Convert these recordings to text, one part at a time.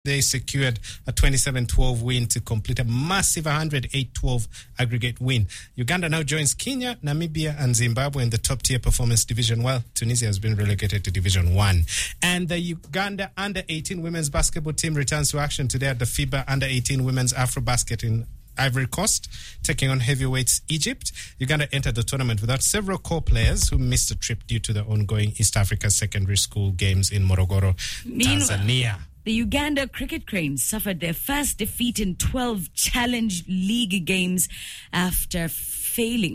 They secured a 27-12 win to complete a massive 108-12 aggregate win. Uganda now joins Kenya, Namibia, and Zimbabwe in the top-tier performance division, while Tunisia has been relegated to Division 1. And the Uganda Under-18 women's basketball team returns to action today at the FIBA Under-18 Women's Afrobasket in Ivory Coast, taking on heavyweights Egypt. Uganda entered the tournament without several core players who missed a trip due to the ongoing East Africa Secondary School Games in Morogoro, Tanzania. The Uganda Cricket Cranes suffered their first defeat in 12 Challenge League games after falling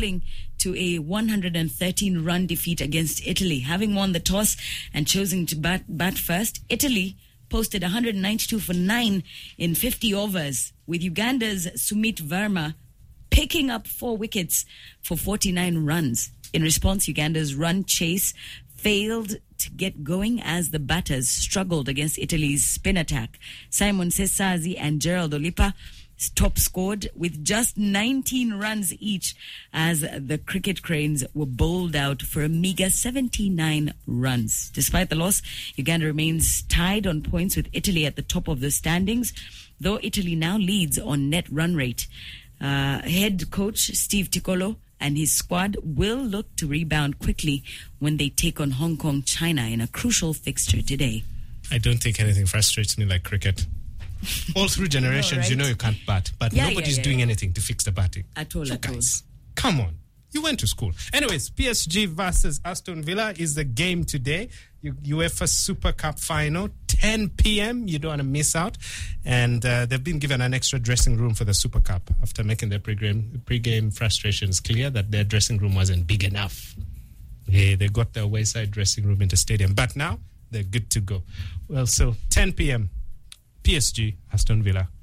to a 113-run defeat against Italy. Having won the toss and choosing to bat first, Italy posted 192 for 9 in 50 overs, with Uganda's Sumit Verma picking up 4 wickets for 49 runs. In response, Uganda's run chase failed to get going as the batters struggled against Italy's spin attack. Simon Sesazi and Gerald Olipa top scored with just 19 runs each as the Cricket Cranes were bowled out for a meager 79 runs. Despite the loss, Uganda remains tied on points with Italy at the top of the standings, though Italy now leads on net run rate. Head coach Steve Tikolo and his squad will look to rebound quickly when they take on Hong Kong, China in a crucial fixture today. I don't think anything frustrates me like cricket. All through generations, you know you can't bat, but nobody's doing anything to fix the batting. At all. Come on. You went to school. Anyways, PSG versus Aston Villa is the game today. UEFA Super Cup final, 10 p.m. You don't want to miss out. And they've been given an extra dressing room for the Super Cup after making their pre-game frustrations clear that their dressing room wasn't big enough. Yeah, they got their wayside dressing room in the stadium. But now they're good to go. Well, so 10 p.m. PSG, Aston Villa.